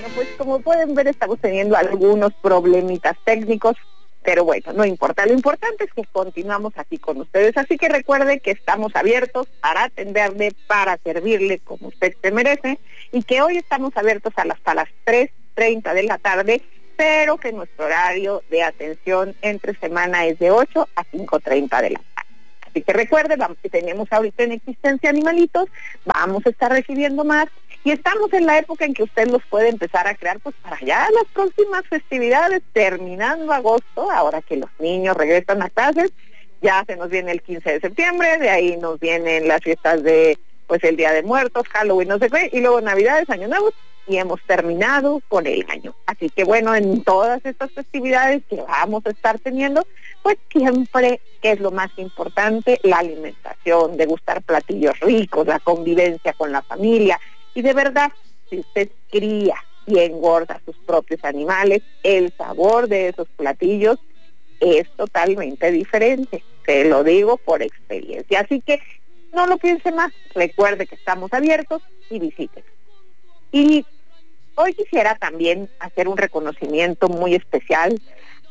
pues como pueden ver estamos teniendo algunos problemitas técnicos, pero bueno, no importa. Lo importante es que continuamos aquí con ustedes, así que recuerde que estamos abiertos para atenderle, para servirle como usted se merece, y que hoy estamos abiertos hasta las 3:30 de la tarde, pero que nuestro horario de atención entre semana es de 8 a 5:30 de la tarde. Así que recuerde, tenemos ahorita en existencia animalitos, vamos a estar recibiendo más, y estamos en la época en que usted los puede empezar a crear pues para ya las próximas festividades, terminando agosto, ahora que los niños regresan a clases, ya se nos viene el 15 de septiembre, de ahí nos vienen las fiestas de pues el Día de Muertos, Halloween, no sé qué, y luego Navidades, Año Nuevo, y hemos terminado con el año. Así que bueno, en todas estas festividades que vamos a estar teniendo, pues siempre, que es lo más importante, la alimentación, degustar platillos ricos, la convivencia con la familia, y de verdad, si usted cría y engorda sus propios animales, el sabor de esos platillos es totalmente diferente, se lo digo por experiencia. Así que no lo piense más, recuerde que estamos abiertos y visiten. Y hoy quisiera también hacer un reconocimiento muy especial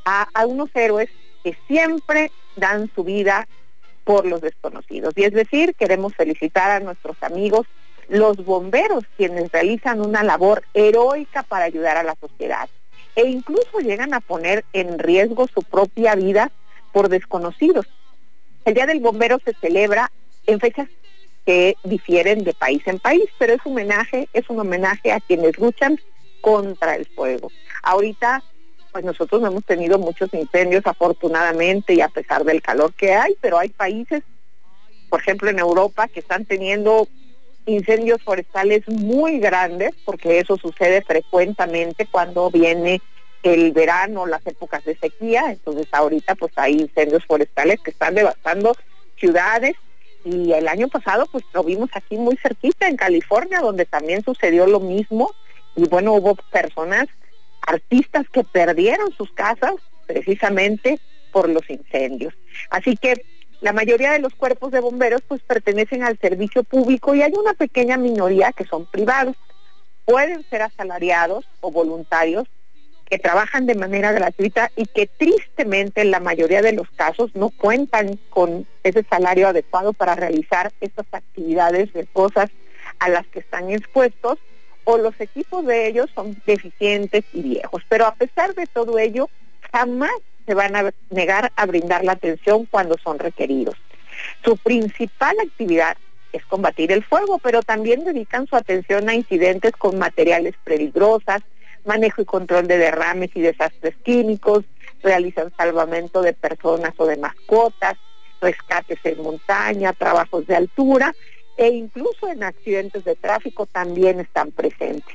a unos héroes que siempre dan su vida por los desconocidos. Y es decir, queremos felicitar a nuestros amigos, los bomberos, quienes realizan una labor heroica para ayudar a la sociedad e incluso llegan a poner en riesgo su propia vida por desconocidos. El Día del Bombero se celebra en fechas que difieren de país en país, pero es un homenaje a quienes luchan contra el fuego. Ahorita, pues nosotros no hemos tenido muchos incendios, afortunadamente, y a pesar del calor que hay, pero hay países, por ejemplo en Europa, que están teniendo incendios forestales muy grandes, porque eso sucede frecuentemente cuando viene el verano, las épocas de sequía. Entonces ahorita pues hay incendios forestales que están devastando ciudades, y el año pasado pues lo vimos aquí muy cerquita en California, donde también sucedió lo mismo, y bueno, hubo personas, artistas que perdieron sus casas precisamente por los incendios. Así que la mayoría de los cuerpos de bomberos pues pertenecen al servicio público, y hay una pequeña minoría que son privados. Pueden ser asalariados o voluntarios que trabajan de manera gratuita y que tristemente en la mayoría de los casos no cuentan con ese salario adecuado para realizar estas actividades de cosas a las que están expuestos, o los equipos de ellos son deficientes y viejos. Pero a pesar de todo ello, jamás se van a negar a brindar la atención cuando son requeridos. Su principal actividad es combatir el fuego, pero también dedican su atención a incidentes con materiales peligrosos, manejo y control de derrames y desastres químicos, realizan salvamento de personas o de mascotas, rescates en montaña, trabajos de altura, e incluso en accidentes de tráfico también están presentes.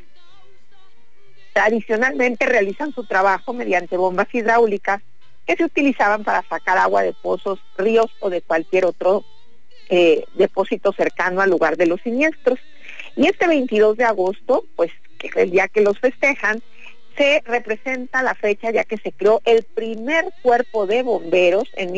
Tradicionalmente realizan su trabajo mediante bombas hidráulicas que se utilizaban para sacar agua de pozos, ríos o de cualquier otro depósito cercano al lugar de los siniestros. Y este 22 de agosto, pues que es el día que los festejan, se representa la fecha ya que se creó el primer cuerpo de bomberos en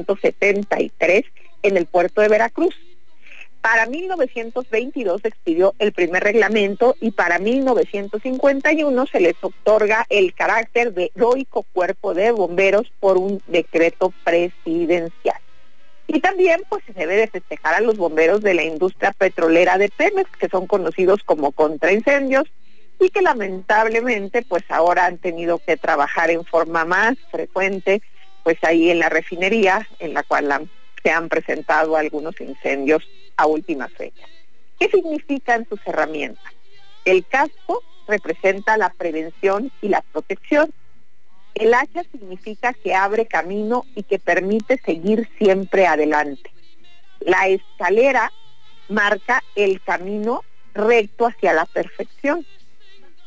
1873 en el puerto de Veracruz. Para 1922 se expidió el primer reglamento, y para 1951 se les otorga el carácter de heroico cuerpo de bomberos por un decreto presidencial. Y también pues se debe de festejar a los bomberos de la industria petrolera de Pemex, que son conocidos como contraincendios, y que lamentablemente pues ahora han tenido que trabajar en forma más frecuente pues ahí en la refinería, en la cual se han presentado algunos incendios a últimas fechas. ¿Qué significan sus herramientas? El casco representa la prevención y la protección. El hacha significa que abre camino y que permite seguir siempre adelante. La escalera marca el camino recto hacia la perfección.